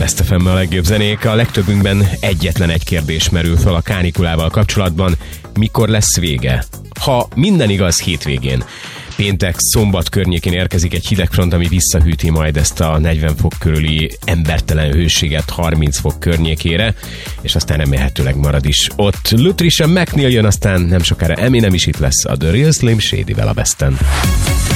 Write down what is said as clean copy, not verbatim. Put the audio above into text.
Best FM a legjobb zenék. A legtöbbünkben egyetlen egy kérdés merül fel a kánikulával kapcsolatban. Mikor lesz vége? Ha minden igaz, hétvégén. Péntek, szombat környékén érkezik egy hidegfront, ami visszahűti majd ezt a 40 fok körüli embertelen hőséget 30 fok környékére, és aztán remélhetőleg marad is ott. Lutricia McNeil jön, aztán nem sokára Eminem is itt lesz a The Real Slim Shady-vel a Besten.